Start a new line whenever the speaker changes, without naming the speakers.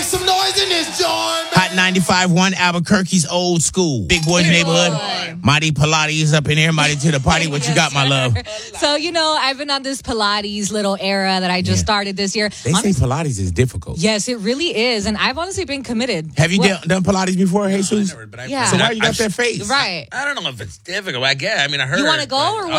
some noise in this joint.
Hot 95.1 Albuquerque's old school. Big Boys Neighborhood. Mighty Pilates up in here. Mighty to the party. What you got, my love?
So, I've been on this Pilates little era that I just started this year.
They say Pilates is difficult.
Yes, it really is. And I've honestly been committed.
Have you done Pilates before, Jesus?
Never, but
Yeah.
So why you got that face?
Right.
I don't know if it's difficult. I guess. I mean, I heard.
You want to go or what?